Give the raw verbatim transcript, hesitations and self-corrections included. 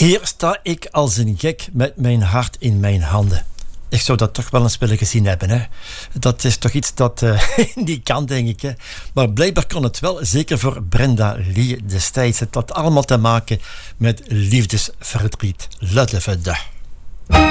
Hier sta ik als een gek met mijn hart in mijn handen. Ik zou dat toch wel eens willen gezien hebben. Hè? Dat is toch iets dat uh, niet kan, denk ik. Hè? Maar blijkbaar kon het wel, zeker voor Brenda Lee destijds. Het had allemaal te maken met liefdesverdriet. Luidlevende.